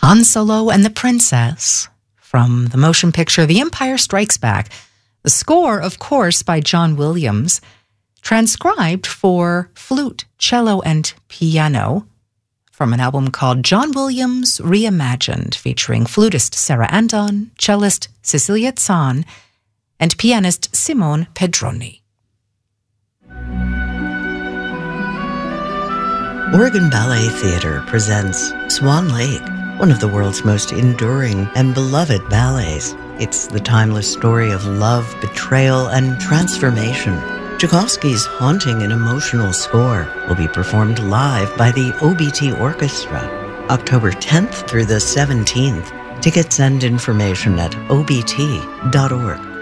Han Solo and the Princess from the motion picture The Empire Strikes Back. The score, of course, by John Williams, transcribed for flute, cello, and piano from an album called John Williams Reimagined, featuring flutist Sarah Andon, cellist Cecilia Zahn, and pianist Simone Pedroni. Oregon Ballet Theatre presents Swan Lake, one of the world's most enduring and beloved ballets. It's the timeless story of love, betrayal, and transformation. Tchaikovsky's haunting and emotional score will be performed live by the OBT Orchestra, October 10th through the 17th. Tickets and information at obt.org.